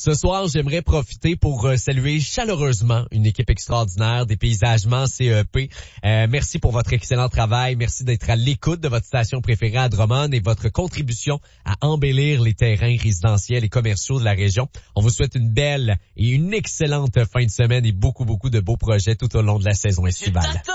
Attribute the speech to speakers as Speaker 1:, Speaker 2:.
Speaker 1: Ce soir, j'aimerais profiter pour saluer chaleureusement une équipe extraordinaire des paysagements CEP. Merci pour votre excellent travail. Merci d'être à l'écoute de votre station préférée à Drummond et votre contribution à embellir les terrains résidentiels et commerciaux de la région. On vous souhaite une belle et une excellente fin de semaine et beaucoup de beaux projets tout au long de la saison estivale.